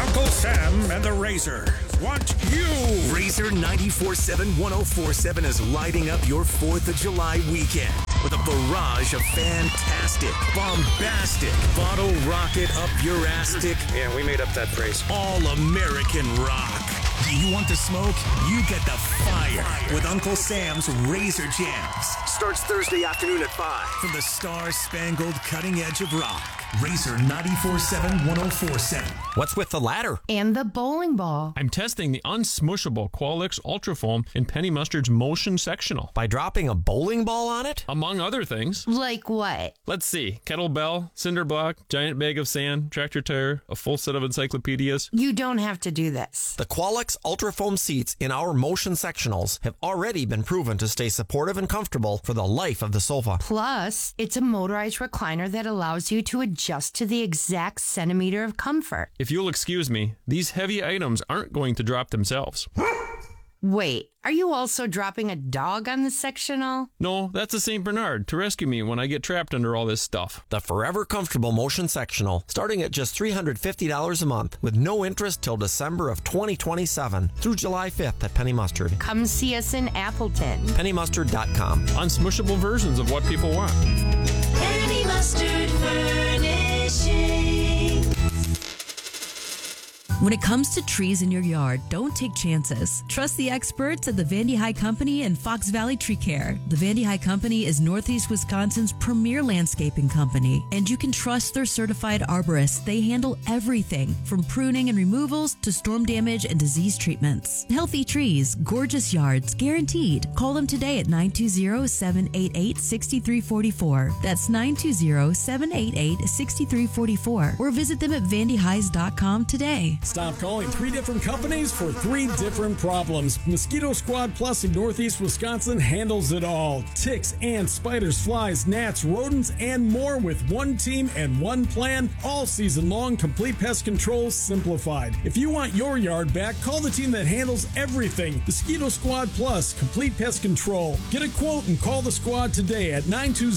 Uncle Sam and the Razor want you. Razor 94.7 104.7 is lighting up your 4th of July weekend with a barrage of fantastic, bombastic, bottle rocket up your astic. Yeah, we made up that phrase. All-American rock. Do you want the smoke? You get the fire with Uncle Sam's Razor Jams. Starts Thursday afternoon at 5. From the star-spangled cutting edge of rock. Razor 94.7 104.7. What's with the ladder? And the bowling ball. I'm testing the unsmushable Qualix Ultra Foam in Penny Mustard's Motion Sectional. By dropping a bowling ball on it? Among other things. Like what? Let's see. Kettlebell, cinder block, giant bag of sand, tractor tire, a full set of encyclopedias. You don't have to do this. The Qualix Ultra Foam seats in our Motion Sectionals have already been proven to stay supportive and comfortable for the life of the sofa. Plus, it's a motorized recliner that allows you to adjust to the exact centimeter of comfort. If you'll excuse me, these heavy items aren't going to drop themselves. Wait, are you also dropping a dog on the sectional? No, that's a St. Bernard to rescue me when I get trapped under all this stuff. The forever comfortable Motion Sectional, starting at just $350 a month with no interest till December of 2027 through July 5th at Penny Mustard. Come see us in Appleton. PennyMustard.com. Unsmushable versions of what people want. Penny Mustard Furnishing. When it comes to trees in your yard, don't take chances. Trust the experts at the Vandy High Company and Fox Valley Tree Care. The Vandy High Company is Northeast Wisconsin's premier landscaping company, and you can trust their certified arborists. They handle everything from pruning and removals to storm damage and disease treatments. Healthy trees, gorgeous yards, guaranteed. Call them today at 920-788-6344. That's 920-788-6344. Or visit them at vandyhighs.com today. Stop calling 3 different companies for 3 different problems. Mosquito Squad Plus of Northeast Wisconsin handles it all. Ticks, ants, spiders, flies, gnats, rodents, and more with one team and one plan. All season long, complete pest control simplified. If you want your yard back, call the team that handles everything. Mosquito Squad Plus, complete pest control. Get a quote and call the squad today at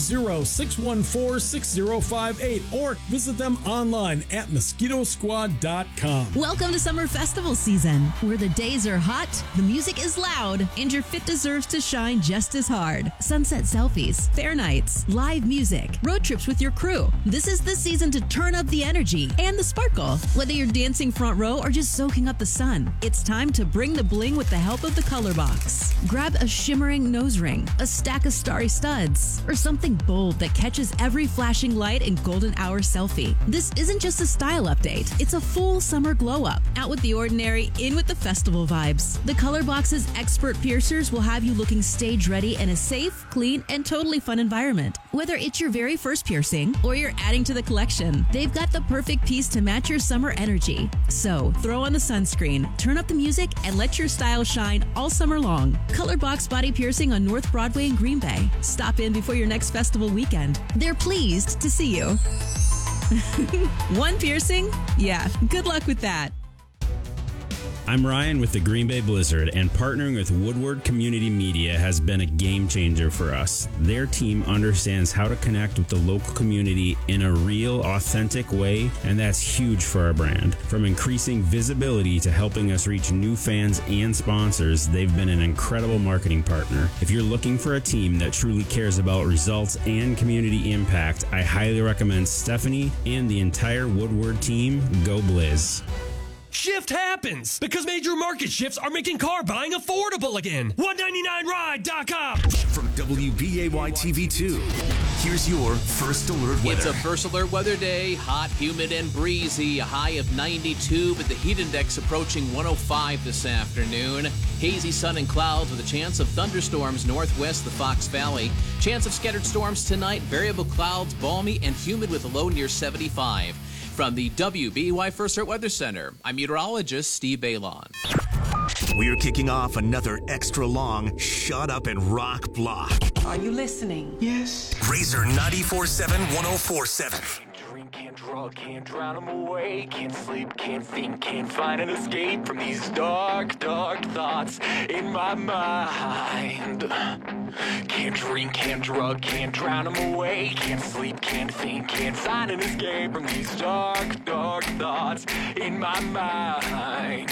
920-614-6058 or visit them online at mosquitosquad.com. Welcome to Summer Festival season, where the days are hot, the music is loud, and your fit deserves to shine just as hard. Sunset selfies, fair nights, live music, road trips with your crew. This is the season to turn up the energy and the sparkle. Whether you're dancing front row or just soaking up the sun, it's time to bring the bling with the help of the Color Box. Grab a shimmering nose ring, a stack of starry studs, or something bold that catches every flashing light and golden hour selfie. This isn't just a style update, it's a full summer glow up. Out with the ordinary, in with the festival vibes. The Color Box's expert piercers will have you looking stage ready in a safe, clean, and totally fun environment. Whether it's your very first piercing or you're adding to the collection, they've got the perfect piece to match your summer energy. So throw on the sunscreen, turn up the music, and let your style shine all summer long. Color Box Body Piercing on North Broadway in Green Bay. Stop in before your next festival weekend. They're pleased to see you. One piercing? Yeah, good luck with that. I'm Ryan with the Green Bay Blizzard, and partnering with Woodward Community Media has been a game changer for us. Their team understands how to connect with the local community in a real, authentic way, and that's huge for our brand. From increasing visibility to helping us reach new fans and sponsors, they've been an incredible marketing partner. If you're looking for a team that truly cares about results and community impact, I highly recommend Stephanie and the entire Woodward team. Go Blizz. Shift happens because major market shifts are making car buying affordable again. 199ride.com. From WBAY TV2, here's your First Alert weather. It's a First Alert weather day. Hot, humid, and breezy. A high of 92, but the heat index approaching 105 this afternoon. Hazy sun and clouds with a chance of thunderstorms northwest the Fox Valley. Chance of scattered storms tonight. Variable clouds, balmy, and humid with a low near 75. From the WBY First Alert Weather Center, I'm meteorologist Steve Bailon. We're kicking off another extra long Shut Up and Rock block. Are you listening? Yes. Razor 94.7 104.7. Drink and drug, can't drown them away. Can't sleep, can't think, can't find an escape from these dark, dark thoughts in my mind. Can't drink, can't drug, can't drown them away. Can't sleep, can't think, can't find an escape from these dark, dark thoughts in my mind.